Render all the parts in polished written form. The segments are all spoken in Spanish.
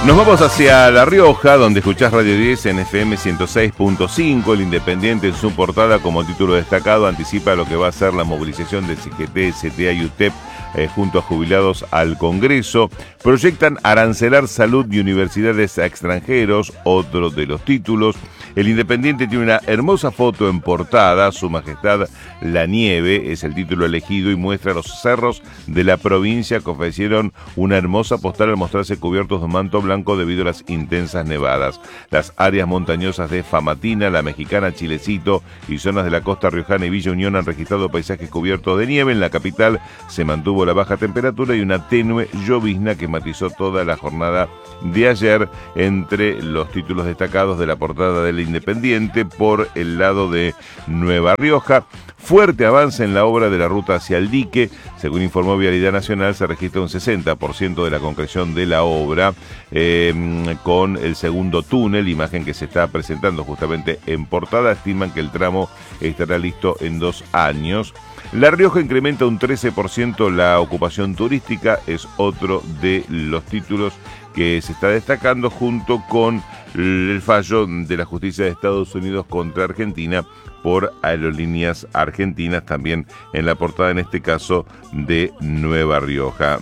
Nos vamos hacia La Rioja, donde escuchás Radio 10 en FM 106.5. El Independiente en su portada, como título destacado, anticipa lo que va a ser la movilización del CGT, CTA y UTEP junto a jubilados al Congreso. Proyectan arancelar salud y universidades a extranjeros, otro de los títulos. El Independiente tiene una hermosa foto en portada, Su Majestad la Nieve es el título elegido y muestra los cerros de la provincia que ofrecieron una hermosa postal al mostrarse cubiertos de un manto blanco debido a las intensas nevadas. Las áreas montañosas de Famatina, La Mexicana, Chilecito y zonas de la costa riojana y Villa Unión han registrado paisajes cubiertos de nieve. En la capital se mantuvo la baja temperatura y una tenue llovizna que matizó toda la jornada de ayer. Entre los títulos destacados de la portada del Independiente, por el lado de Nueva Rioja, fuerte avance en la obra de la ruta hacia el dique. Según informó Vialidad Nacional, se registra un 60% de la concreción de la obra con el segundo túnel, imagen que se está presentando justamente en portada. Estiman que el tramo estará listo en 2 años. La Rioja incrementa un 13% la ocupación turística, es otro de los títulos que se está destacando, junto con el fallo de la justicia de Estados Unidos contra Argentina por Aerolíneas Argentinas, también en la portada, en este caso, de Nueva Rioja.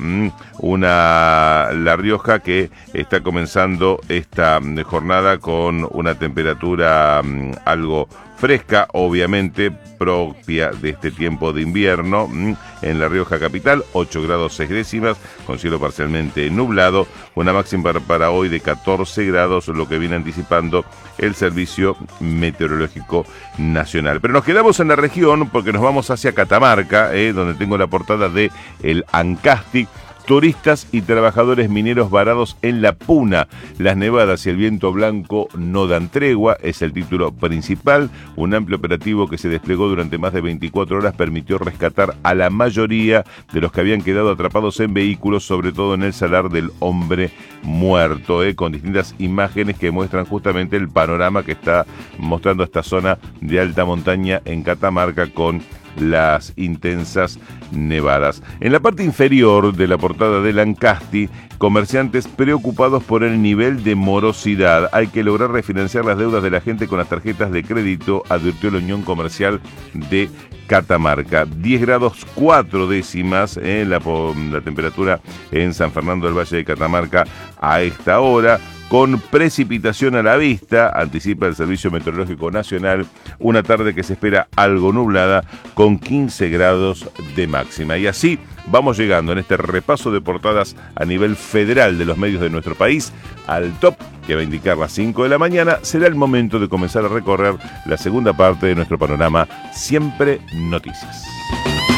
La Rioja que está comenzando esta jornada con una temperatura algo fresca, obviamente propia de este tiempo de invierno. En La Rioja capital, 8 grados 6 décimas, con cielo parcialmente nublado, una máxima para hoy de 14 grados, lo que viene anticipando el Servicio Meteorológico Nacional. Pero nos quedamos en la región porque nos vamos hacia Catamarca, donde tengo la portada de El Ancasti. Turistas y trabajadores mineros varados en la Puna. Las nevadas y el viento blanco no dan tregua, es el título principal. Un amplio operativo que se desplegó durante más de 24 horas permitió rescatar a la mayoría de los que habían quedado atrapados en vehículos, sobre todo en el Salar del Hombre Muerto, con distintas imágenes que muestran justamente el panorama que está mostrando esta zona de alta montaña en Catamarca con las intensas nevadas. En la parte inferior de la portada del Ancasti, comerciantes preocupados por el nivel de morosidad. Hay que lograr refinanciar las deudas de la gente con las tarjetas de crédito, advirtió la Unión Comercial de Catamarca. 10 grados 4 décimas la temperatura en San Fernando del Valle de Catamarca a esta hora, con precipitación a la vista, anticipa el Servicio Meteorológico Nacional. Una tarde que se espera algo nublada, con 15 grados de máxima. Y así vamos llegando en este repaso de portadas a nivel federal de los medios de nuestro país al top que va a indicar las 5 de la mañana. Será el momento de comenzar a recorrer la segunda parte de nuestro panorama Siempre Noticias.